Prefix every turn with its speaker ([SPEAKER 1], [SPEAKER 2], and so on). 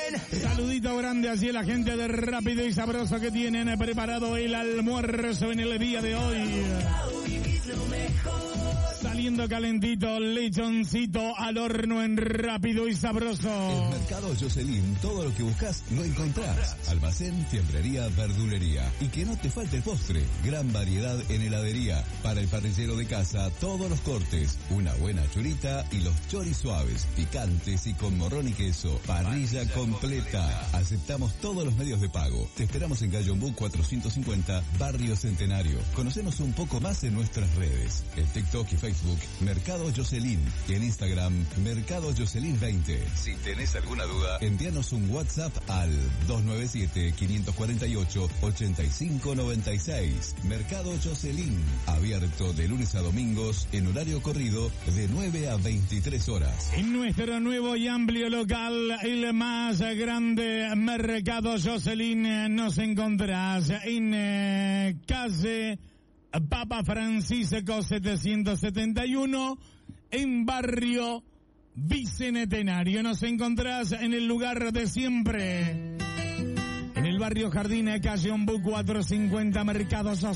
[SPEAKER 1] Saludito grande así a la gente de Rápido y Sabroso que tienen preparado el almuerzo en el día de hoy. Saliendo calentito, lechoncito al horno en Rápido y Sabroso.
[SPEAKER 2] En Mercado Jocelyn, todo lo que buscas lo encontrás. Almacén, fiambrería, verdulería. Y que no te falte el postre. Gran variedad en heladería. Para el parrillero de casa, todos los cortes. Una buena churita y los choris suaves, picantes y con morrón y queso. Parrilla completa. Aceptamos todos los medios de pago. Te esperamos en Gallombú 450, Barrio Centenario. Conocenos un poco más en nuestras redes. En TikTok y Facebook, Mercado Jocelyn. Y en Instagram, Mercado Jocelyn 20. Si tenés alguna duda, envíanos un WhatsApp al 297-548-8596. Mercado Jocelyn. Abierto de lunes a domingos en horario corrido de 9 a 23 horas.
[SPEAKER 1] En nuestro nuevo y amplio local, el más grande Mercado Jocelyn, nos encontrás en calle Papa Francisco 771, en barrio Bicentenario. Nos encontrás en el lugar de siempre, en el barrio Jardín, calle Ombú 450, Mercado Jocelyn.